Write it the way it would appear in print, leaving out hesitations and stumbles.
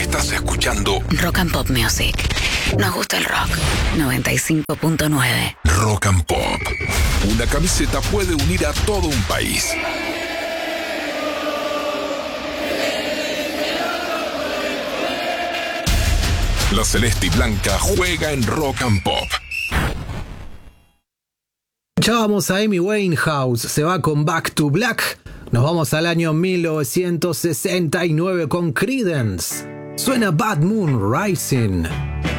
Estás escuchando Rock and Pop Music. Nos gusta el rock. 95.9. Rock and Pop. Una camiseta puede unir a todo un país. La celeste y blanca juega en Rock and Pop. Escuchábamos a Amy Winehouse, se va con Back to Black. Nos vamos al año 1969 con Creedence. Suena Bad Moon Rising.